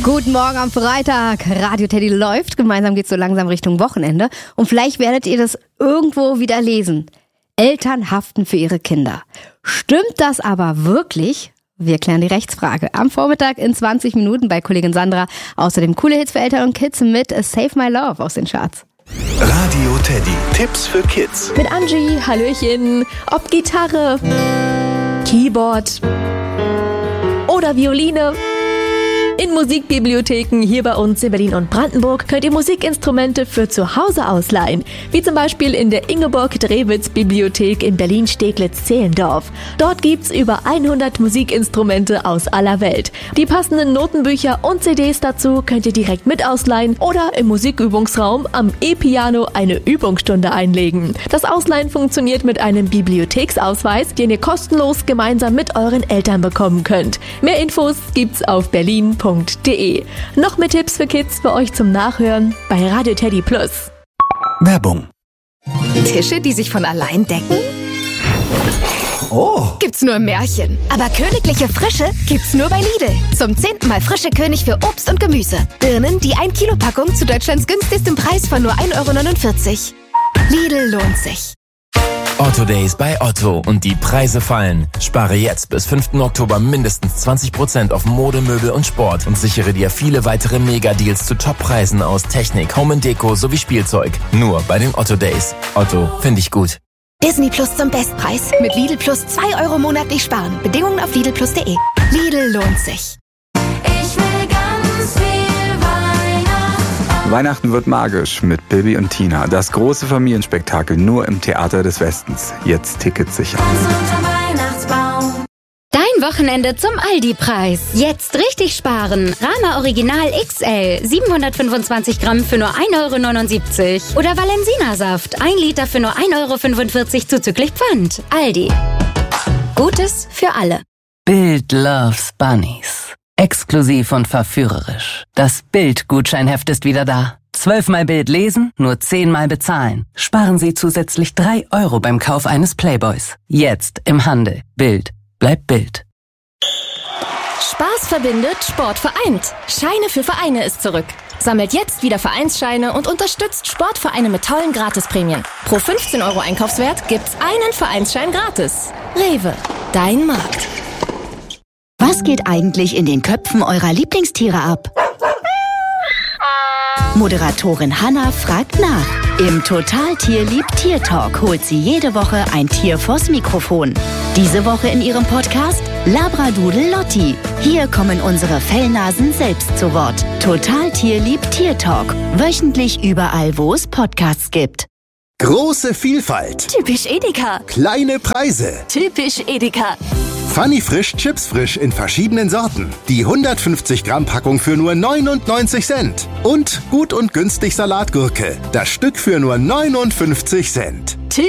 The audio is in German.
Guten Morgen am Freitag. Radio Teddy läuft. Gemeinsam geht's so langsam Richtung Wochenende. Und vielleicht werdet ihr das irgendwo wieder lesen. Eltern haften für ihre Kinder. Stimmt das aber wirklich? Wir klären die Rechtsfrage. Am Vormittag in 20 Minuten bei Kollegin Sandra. Außerdem coole Hits für Eltern und Kids mit Save My Love aus den Charts. Radio Teddy. Tipps für Kids. Mit Angie, Hallöchen. Ob Gitarre, Keyboard oder Violine. In Musikbibliotheken hier bei uns in Berlin und Brandenburg könnt ihr Musikinstrumente für zu Hause ausleihen. Wie zum Beispiel in der Ingeborg-Drewitz-Bibliothek in Berlin-Steglitz-Zehlendorf. Dort gibt's über 100 Musikinstrumente aus aller Welt. Die passenden Notenbücher und CDs dazu könnt ihr direkt mit ausleihen oder im Musikübungsraum am E-Piano eine Übungsstunde einlegen. Das Ausleihen funktioniert mit einem Bibliotheksausweis, den ihr kostenlos gemeinsam mit euren Eltern bekommen könnt. Mehr Infos gibt's auf berlin.de. Noch mehr Tipps für Kids für euch zum Nachhören bei Radio Teddy Plus. Werbung. Tische, die sich von allein decken? Oh. Gibt's nur im Märchen. Aber königliche Frische gibt's nur bei Lidl. Zum 10. Mal frische König für Obst und Gemüse. Birnen, die 1 Kilo Packung zu Deutschlands günstigstem Preis von nur 1,49 €. Lidl lohnt sich. Otto Days bei Otto und die Preise fallen. Spare jetzt bis 5. Oktober mindestens 20% auf Mode, Möbel und Sport und sichere dir viele weitere Mega-Deals zu Top-Preisen aus Technik, Home & Deko sowie Spielzeug. Nur bei den Otto Days. Otto, finde ich gut. Disney Plus zum Bestpreis. Mit Lidl Plus 2 € monatlich sparen. Bedingungen auf lidlplus.de. Lidl lohnt sich. Ich will ganz viel Weihnachten. Weihnachten wird magisch mit Bibi und Tina. Das große Familienspektakel nur im Theater des Westens. Jetzt Tickets sichern. Dein Wochenende zum Aldi-Preis. Jetzt richtig sparen. Rama Original XL 725 Gramm für nur 1,79 € oder Valensina-Saft 1 Liter für nur 1,45 € zuzüglich Pfand. Aldi. Gutes für alle. Bild loves Bunnies. Exklusiv und verführerisch. Das Bild-Gutscheinheft ist wieder da. 12-mal Bild lesen, nur 10-mal bezahlen. Sparen Sie zusätzlich 3 € beim Kauf eines Playboys. Jetzt im Handel. Bild. Bleibt Bild. Spaß verbindet, Sport vereint. Scheine für Vereine ist zurück. Sammelt jetzt wieder Vereinsscheine und unterstützt Sportvereine mit tollen Gratisprämien. Pro 15 € Einkaufswert gibt's einen Vereinsschein gratis. Rewe, dein Markt. Was geht eigentlich in den Köpfen eurer Lieblingstiere ab? Moderatorin Hannah fragt nach. Im Total Tierlieb Tier Talk holt sie jede Woche ein Tier vors Mikrofon. Diese Woche in ihrem Podcast Labradoodle Lotti. Hier kommen unsere Fellnasen selbst zu Wort. Total Tierlieb Tier Talk. Wöchentlich überall, wo es Podcasts gibt. Große Vielfalt. Typisch Edeka. Kleine Preise. Typisch Edeka. Funny Frisch, Chips frisch in verschiedenen Sorten. Die 150 Gramm Packung für nur 99 Cent. Und gut und günstig Salatgurke. Das Stück für nur 59 Cent.